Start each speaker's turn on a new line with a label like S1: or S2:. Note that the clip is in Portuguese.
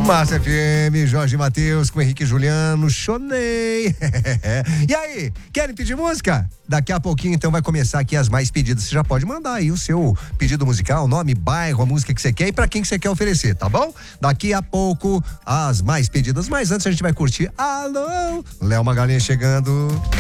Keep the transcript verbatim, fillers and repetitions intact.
S1: Massa F M, Jorge Mateus com Henrique e Juliano, chonei. E aí, querem pedir música? Daqui a pouquinho então vai começar aqui as mais pedidas. Você já pode mandar aí o seu pedido musical, nome, bairro, a música que você quer e pra quem que você quer oferecer, tá bom? Daqui a pouco as mais pedidas, mas antes a gente vai curtir Alô, Léo Magalhães chegando.